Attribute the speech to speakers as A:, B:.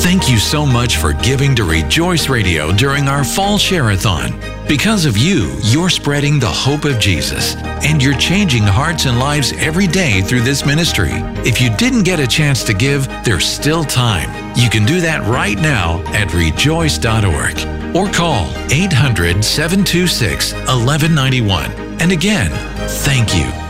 A: Thank you so much for giving to Rejoice Radio during our Fall Share-a-thon. Because of you, you're spreading the hope of Jesus, and you're changing hearts and lives every day through this ministry. If you didn't get a chance to give, there's still time. You can do that right now at rejoice.org or call 800-726-1191. And again, thank you.